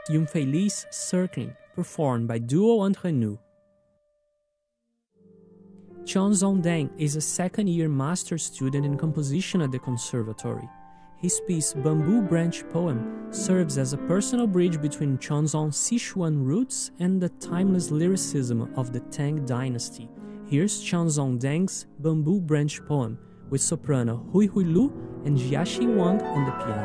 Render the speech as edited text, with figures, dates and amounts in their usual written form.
Une Feliz Circling, performed by Duo Entre Nous. Chanzong Deng is a second-year master student in composition at the conservatory. His piece Bamboo Branch Poem serves as a personal bridge between Chanzong's Sichuan roots and the timeless lyricism of the Tang dynasty. Here's Chanzong Deng's Bamboo Branch Poem with soprano Hui Hui Lu and Jiaxi Wang on the piano.